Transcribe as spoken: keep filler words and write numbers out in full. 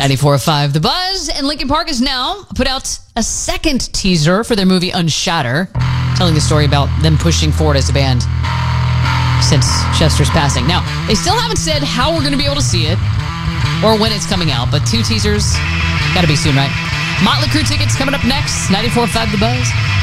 ninety-four point five The Buzz, and Linkin Park has now put out a second teaser for their movie Unshatter, telling the story about them pushing forward as a band since Chester's passing. Now, they still haven't said how we're going to be able to see it or when it's coming out, but two teasers, gotta be soon, right? Motley Crue tickets coming up next, ninety-four point five The Buzz.